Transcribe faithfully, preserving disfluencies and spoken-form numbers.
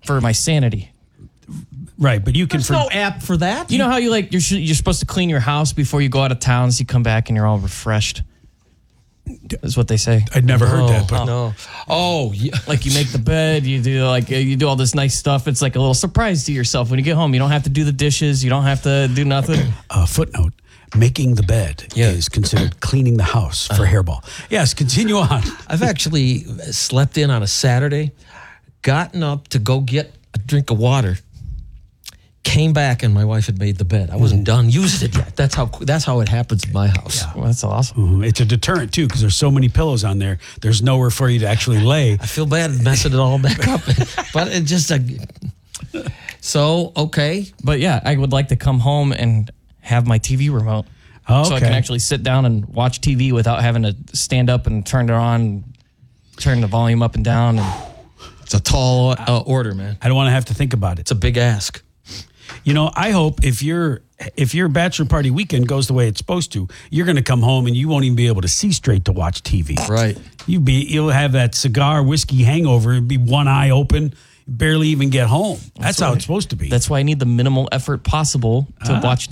for my sanity. Right, but you can... There's no app for that. You know how you like you're you're supposed to clean your house before you go out of town, so you come back and you're all refreshed. Is what they say. I'd never heard that, but no. Oh, yeah. Like you make the bed, you do like you do all this nice stuff. It's like a little surprise to yourself when you get home. You don't have to do the dishes. You don't have to do nothing. uh, footnote: making the bed Yeah. is considered cleaning the house for hairball. Yes, continue on. I've actually slept in on a Saturday, gotten up to go get a drink of water, came back and my wife had made the bed. I wasn't done using it yet. That's how that's how it happens in my house. Well, that's awesome. Mhm. It's a deterrent too, because there's so many pillows on there. There's nowhere for you to actually lay. I feel bad messing it all back up, but it just uh, so okay. But yeah, I would like to come home and have my T V remote, Oh, so I okay. can actually sit down and watch T V without having to stand up and turn it on, turn the volume up and down. And It's a tall uh, order, man. I don't want to have to think about it. It's a big ask. You know, I hope if your if your bachelor party weekend goes the way it's supposed to, you're going to come home and you won't even be able to see straight to watch T V. Right. You be you'll have that cigar whiskey hangover. It'd be one eye open, barely even get home. That's, That's how right. it's supposed to be. that's why I need the minimal effort possible to Ah. watch